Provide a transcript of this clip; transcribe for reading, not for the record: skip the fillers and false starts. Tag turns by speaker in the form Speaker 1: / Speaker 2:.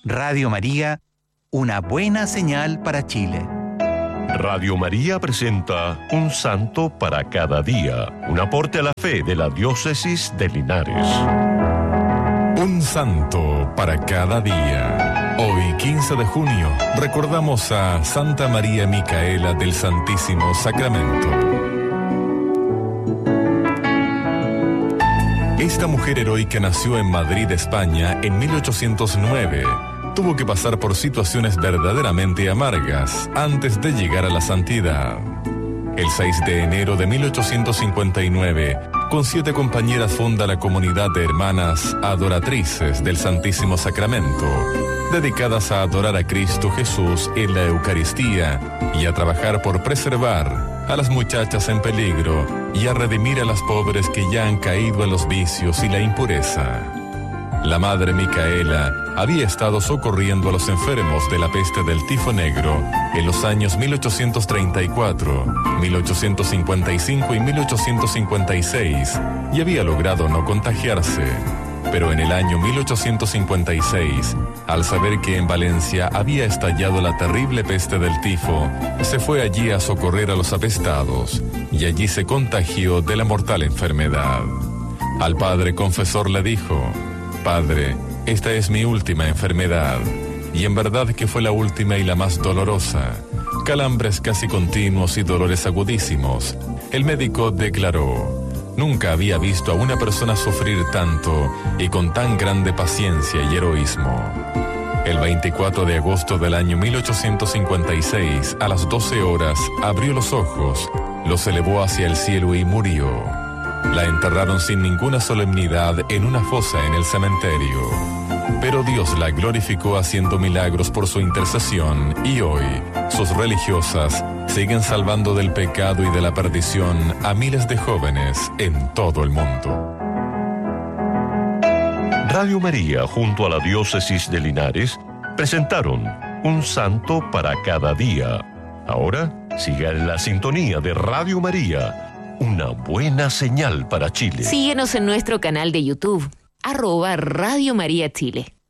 Speaker 1: Radio María, una buena señal para Chile.
Speaker 2: Radio María presenta Un Santo para cada día, un aporte a la fe de la Diócesis de Linares.
Speaker 3: Un Santo para cada día. Hoy, 15 de junio, recordamos a Santa María Micaela del Santísimo Sacramento. Esta mujer heroica nació en Madrid, España, en 1809. Tuvo que pasar por situaciones verdaderamente amargas antes de llegar a la santidad. El 6 de enero de 1859, con 7 compañeras funda la comunidad de hermanas adoratrices del Santísimo Sacramento, dedicadas a adorar a Cristo Jesús en la Eucaristía y a trabajar por preservar a las muchachas en peligro y a redimir a las pobres que ya han caído en los vicios y la impureza. La Madre Micaela había estado socorriendo a los enfermos de la peste del tifo negro en los años 1834, 1855 y 1856 y había logrado no contagiarse. Pero en el año 1856, al saber que en Valencia había estallado la terrible peste del tifo, se fue allí a socorrer a los apestados y allí se contagió de la mortal enfermedad. Al padre confesor le dijo: «Padre, esta es mi última enfermedad», y en verdad que fue la última y la más dolorosa. Calambres casi continuos y dolores agudísimos. El médico declaró: «Nunca había visto a una persona sufrir tanto y con tan grande paciencia y heroísmo». El 24 de agosto del año 1856, a las 12 horas, abrió los ojos, los elevó hacia el cielo y murió. La enterraron sin ninguna solemnidad en una fosa en el cementerio. Pero Dios la glorificó haciendo milagros por su intercesión y hoy sus religiosas siguen salvando del pecado y de la perdición a miles de jóvenes en todo el mundo.
Speaker 2: Radio María junto a la Diócesis de Linares presentaron Un Santo para cada día. Ahora siga en la sintonía de Radio María, una buena señal para Chile.
Speaker 4: Síguenos en nuestro canal de YouTube, @Radio María Chile.